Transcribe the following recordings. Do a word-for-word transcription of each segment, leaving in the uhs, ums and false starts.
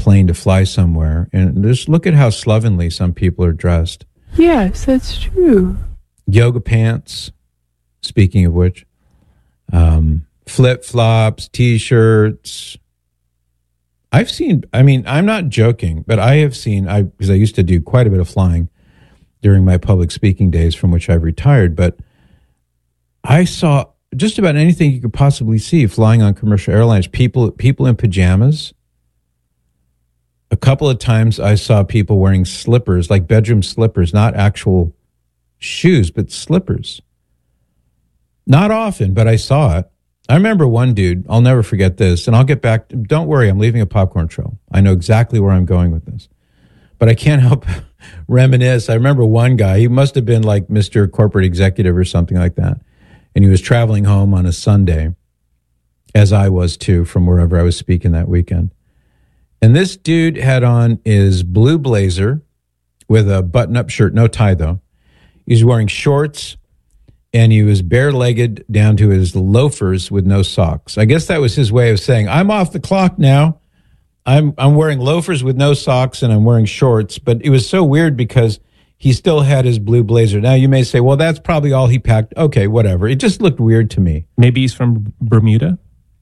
plane to fly somewhere. And just look at how slovenly some people are dressed. Yes, that's true. Yoga pants, speaking of which, um, flip-flops, T-shirts. I've seen, I mean, I'm not joking, but I have seen, I because I used to do quite a bit of flying during my public speaking days, from which I've retired, but I saw just about anything you could possibly see flying on commercial airlines. People, people in pajamas. A couple of times I saw people wearing slippers, like bedroom slippers, not actual shoes, but slippers. Not often, but I saw it. I remember one dude, I'll never forget this, and I'll get back. Don't worry, I'm leaving a popcorn trail. I know exactly where I'm going with this. But I can't help reminisce. I remember one guy, he must have been like Mister Corporate Executive or something like that. And he was traveling home on a Sunday, as I was too, from wherever I was speaking that weekend. And this dude had on his blue blazer with a button-up shirt, no tie though. He's wearing shorts, and he was bare-legged down to his loafers with no socks. I guess that was his way of saying, I'm off the clock now. I'm I'm wearing loafers with no socks, and I'm wearing shorts. But it was so weird because he still had his blue blazer. Now, you may say, well, that's probably all he packed. Okay, whatever. It just looked weird to me. Maybe he's from Bermuda?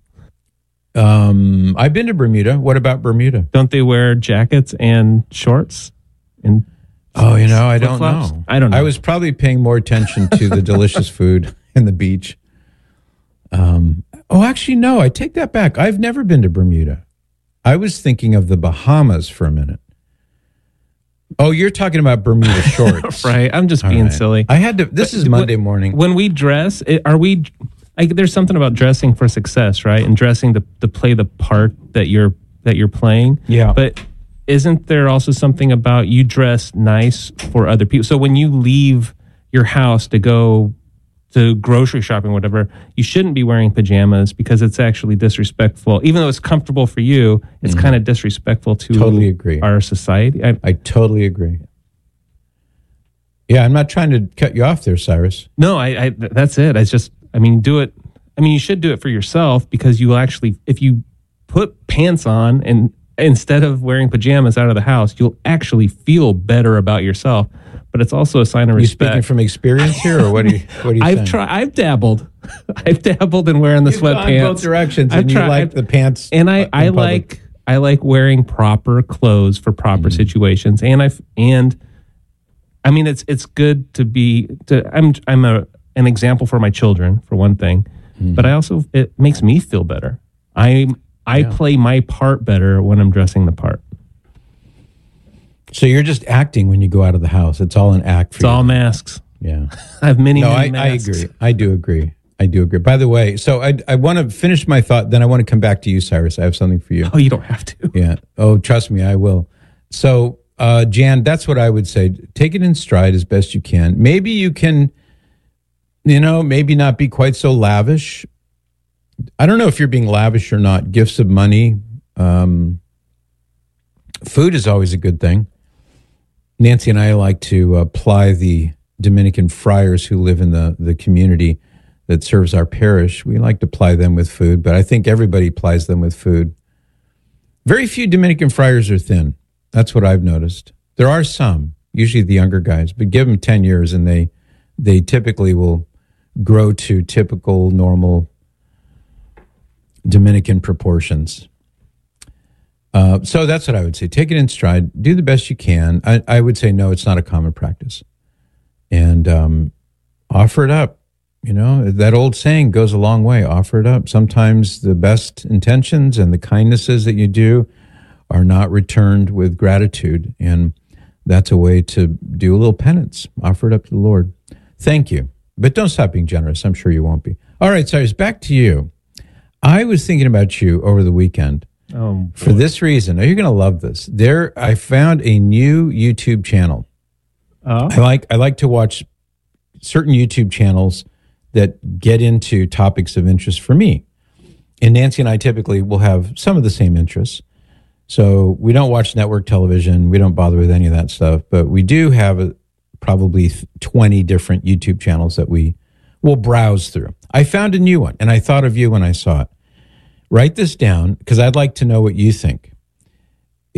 Um, I've been to Bermuda. What about Bermuda? Don't they wear jackets and shorts? And oh, you know, I don't flip-flops? know. I don't know. I was probably paying more attention to the delicious food and the beach. Um, oh, actually, no, I take that back. I've never been to Bermuda. I was thinking of the Bahamas for a minute. Oh, you're talking about Bermuda shorts. Right. I'm just All being right. silly. I had to, this But is Monday when, morning. When we dress, it, are we, like, there's something about dressing for success, right? And dressing to, to play the part that you're, that you're playing. Yeah. But isn't there also something about you dress nice for other people? So when you leave your house to go to grocery shopping, whatever, you shouldn't be wearing pajamas because it's actually disrespectful. Even though it's comfortable for you, it's mm-hmm. kind of disrespectful to totally agree. our society. I, I totally agree. Yeah, I'm not trying to cut you off there, Cyrus. No, I, I that's it. I just, I mean, do it. I mean, you should do it for yourself because you will actually, if you put pants on and instead of wearing pajamas out of the house, you'll actually feel better about yourself. But it's also a sign of respect. You speaking from experience here, or what are you? What are you I've saying? tried. I've dabbled. I've dabbled in wearing the You've sweatpants. gone both directions, I've and tried, you like the pants. And I, I public. like, I like wearing proper clothes for proper mm-hmm. situations. And I, and I mean, it's it's good to be. To, I'm I'm a an example for my children, for one thing. Mm-hmm. But I also it makes me feel better. I I yeah. play my part better when I'm dressing the part. So you're just acting when you go out of the house. It's all an act for it's you. It's all masks. Yeah. I have many, no, many I, masks. I agree. I do agree. I do agree. By the way, so I I want to finish my thought, then I want to come back to you, Cyrus. I have something for you. Oh, you don't have to. Yeah. Oh, trust me, I will. So, uh, Jan, that's what I would say. Take it in stride as best you can. Maybe you can, you know, maybe not be quite so lavish. I don't know if you're being lavish or not. Gifts of money. Um, food is always a good thing. Nancy and I like to apply the Dominican friars who live in the, the community that serves our parish. We like to ply them with food, but I think everybody plies them with food. Very few Dominican friars are thin. That's what I've noticed. There are some, usually the younger guys, but give them ten years and they they typically will grow to typical, normal Dominican proportions. Uh, so that's what I would say. Take it in stride. Do the best you can. I, I would say, no, it's not a common practice. And um, offer it up. You know, that old saying goes a long way. Offer it up. Sometimes the best intentions and the kindnesses that you do are not returned with gratitude. And that's a way to do a little penance. Offer it up to the Lord. Thank you. But don't stop being generous. I'm sure you won't be. All right, Cyrus, back to you. I was thinking about you over the weekend. Oh, for this reason. Now, you're going to love this. There, I found a new YouTube channel. Oh. I like I like to watch certain YouTube channels that get into topics of interest for me. And Nancy and I typically will have some of the same interests. So we don't watch network television. We don't bother with any of that stuff. But we do have a, probably twenty different YouTube channels that we will browse through. I found a new one, and I thought of you when I saw it. Write this down because I'd like to know what you think.